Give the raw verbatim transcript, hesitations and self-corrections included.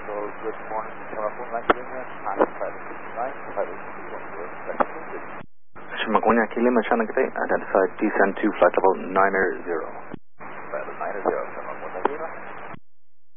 good morning, California, Kilimanjaro, nine five eight. Shimagonia, Kilimanjaro, China Cafe, identified descend to flight level nine zero. Flight level nine zero, Shimagonia, Kilimanjaro.